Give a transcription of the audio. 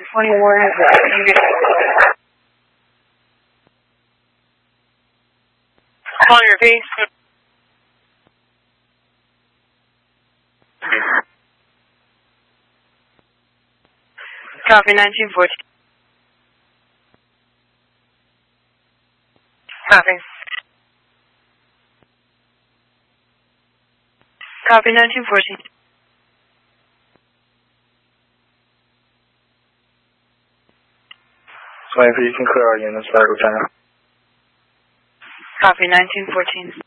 21 has Calling your base. Copy 1940. Copy. Copy 1940. 所以飞机客要沿着塞入站。 Copy 1914.